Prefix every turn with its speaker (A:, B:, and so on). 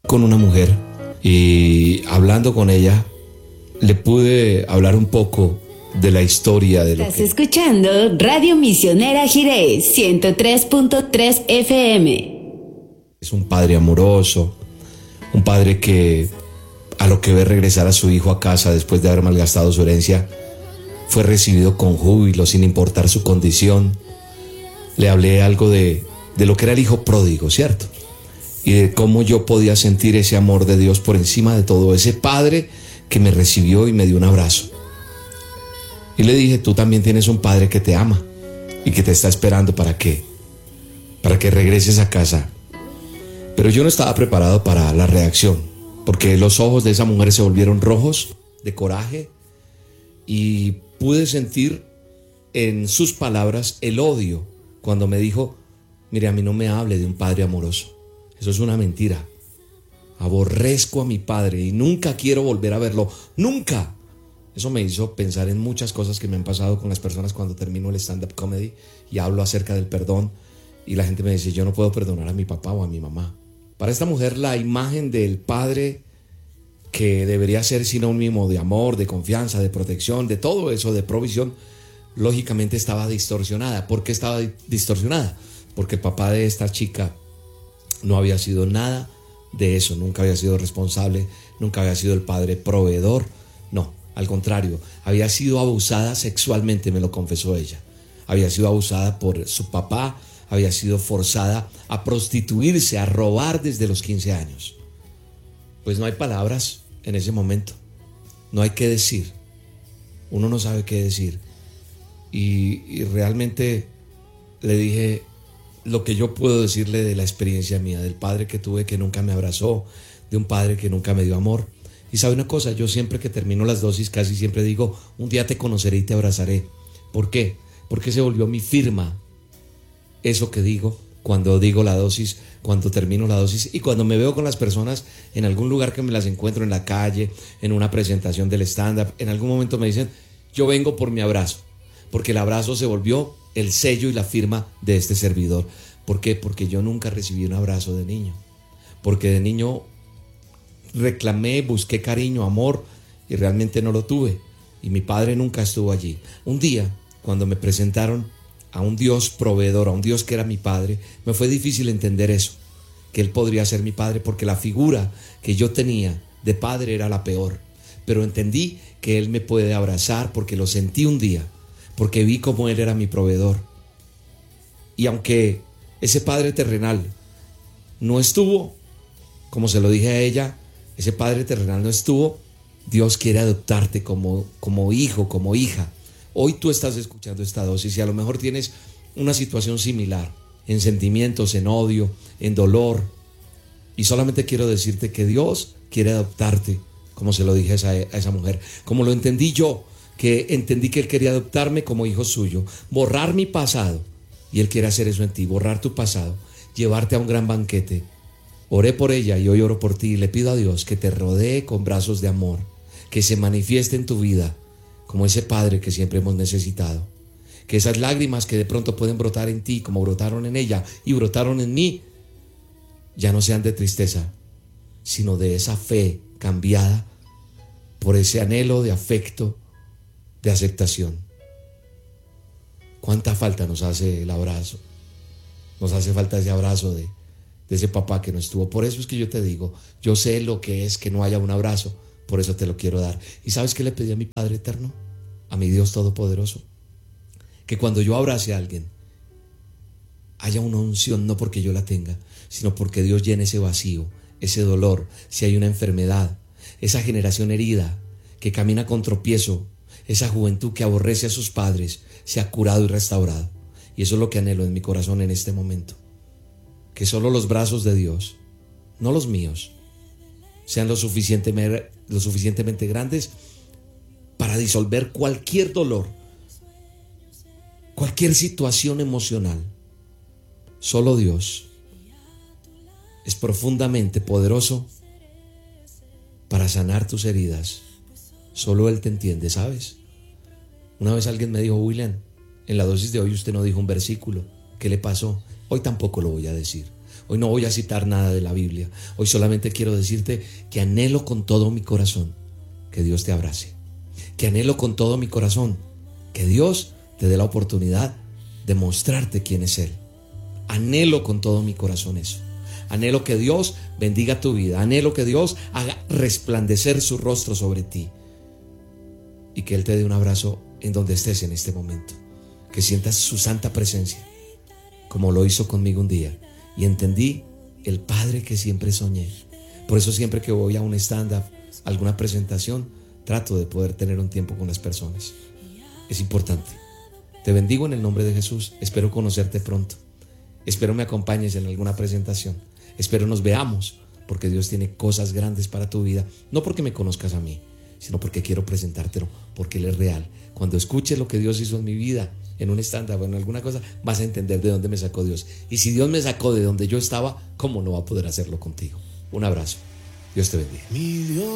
A: con una mujer y hablando con ella le pude hablar un poco de la historia de lo
B: Estás escuchando Radio Misionera Jiré 103.3 FM.
A: Es un padre amoroso, un padre que a lo que ve regresar a su hijo a casa después de haber malgastado su herencia, fue recibido con júbilo sin importar su condición. Le hablé algo de lo que era el hijo pródigo, ¿cierto? Y de cómo yo podía sentir ese amor de Dios por encima de todo, ese padre que me recibió y me dio un abrazo. Y le dije, tú también tienes un padre que te ama y que te está esperando para que regreses a casa. Pero yo no estaba preparado para la reacción, porque los ojos de esa mujer se volvieron rojos de coraje y pude sentir en sus palabras el odio cuando me dijo, mire, a mí no me hable de un padre amoroso, eso es una mentira. Aborrezco a mi padre y nunca quiero volver a verlo, nunca. Eso me hizo pensar en muchas cosas que me han pasado con las personas cuando termino el stand-up comedy y hablo acerca del perdón y la gente me dice, yo no puedo perdonar a mi papá o a mi mamá. Para esta mujer la imagen del padre que debería ser sinónimo de amor, de confianza, de protección, de todo eso, de provisión, lógicamente estaba distorsionada. ¿Por qué estaba distorsionada? Porque el papá de esta chica no había sido nada de eso, nunca había sido responsable, nunca había sido el padre proveedor, no. Al contrario, había sido abusada sexualmente, me lo confesó ella. Había sido abusada por su papá, había sido forzada a prostituirse, a robar desde los 15 años. Pues no hay palabras en ese momento, no hay qué decir. Uno no sabe qué decir. Y realmente le dije lo que yo puedo decirle de la experiencia mía, del padre que tuve que nunca me abrazó, de un padre que nunca me dio amor. Y sabe una cosa, yo siempre que termino las dosis casi siempre digo, un día te conoceré y te abrazaré. ¿Por qué? Porque se volvió mi firma eso que digo cuando digo la dosis, cuando termino la dosis y cuando me veo con las personas en algún lugar que me las encuentro en la calle, en una presentación del stand-up, en algún momento me dicen, yo vengo por mi abrazo, porque el abrazo se volvió el sello y la firma de este servidor. ¿Por qué? Porque yo nunca recibí un abrazo de niño, porque de niño reclamé, busqué cariño, amor y realmente no lo tuve y mi padre nunca estuvo allí. Un día cuando me presentaron a un Dios proveedor, a un Dios que era mi padre, me fue difícil entender eso, que él podría ser mi padre porque la figura que yo tenía de padre era la peor, pero entendí que él me puede abrazar porque lo sentí un día, porque vi cómo él era mi proveedor. Y aunque ese padre terrenal no estuvo, como se lo dije a ella, ese padre terrenal no estuvo, Dios quiere adoptarte como hijo, como hija. Hoy tú estás escuchando esta dosis y a lo mejor tienes una situación similar, en sentimientos, en odio, en dolor. Y solamente quiero decirte que Dios quiere adoptarte, como se lo dije a esa mujer. Como lo entendí yo, que entendí que Él quería adoptarme como hijo suyo, borrar mi pasado. Y Él quiere hacer eso en ti, borrar tu pasado, llevarte a un gran banquete. Oré por ella y hoy oro por ti y le pido a Dios que te rodee con brazos de amor, que se manifieste en tu vida como ese padre que siempre hemos necesitado. Que esas lágrimas que de pronto pueden brotar en ti como brotaron en ella y brotaron en mí, ya no sean de tristeza, sino de esa fe cambiada por ese anhelo de afecto, de aceptación. ¿Cuánta falta nos hace el abrazo? Nos hace falta ese abrazo de ese papá que no estuvo. Por eso es que yo te digo, yo sé lo que es que no haya un abrazo, por eso te lo quiero dar. ¿Y sabes qué le pedí a mi Padre Eterno? A mi Dios Todopoderoso. Que cuando yo abrace a alguien, haya una unción, no porque yo la tenga, sino porque Dios llene ese vacío, ese dolor, si hay una enfermedad, esa generación herida que camina con tropiezo, esa juventud que aborrece a sus padres, sea curado y restaurado. Y eso es lo que anhelo en mi corazón en este momento. Que solo los brazos de Dios, no los míos, sean lo suficientemente grandes para disolver cualquier dolor, cualquier situación emocional. Solo Dios es profundamente poderoso para sanar tus heridas. Solo Él te entiende, ¿sabes? Una vez alguien me dijo, William, en la dosis de hoy usted no dijo un versículo. ¿Qué le pasó? Hoy tampoco lo voy a decir. Hoy no voy a citar nada de la Biblia. Hoy solamente quiero decirte que anhelo con todo mi corazón que Dios te abrace. Que anhelo con todo mi corazón que Dios te dé la oportunidad de mostrarte quién es Él. Anhelo con todo mi corazón eso. Anhelo que Dios bendiga tu vida. Anhelo que Dios haga resplandecer su rostro sobre ti. Y que Él te dé un abrazo en donde estés en este momento. Que sientas su santa presencia, como lo hizo conmigo un día. Y entendí el Padre que siempre soñé. Por eso siempre que voy a un stand-up, alguna presentación, trato de poder tener un tiempo con las personas. Es importante. Te bendigo en el nombre de Jesús. Espero conocerte pronto. Espero me acompañes en alguna presentación. Espero nos veamos, porque Dios tiene cosas grandes para tu vida. No porque me conozcas a mí, sino porque quiero presentártelo, porque Él es real. Cuando escuches lo que Dios hizo en mi vida, en un stand-up o en alguna cosa, vas a entender de dónde me sacó Dios. Y si Dios me sacó de donde yo estaba, ¿cómo no va a poder hacerlo contigo? Un abrazo. Dios te bendiga.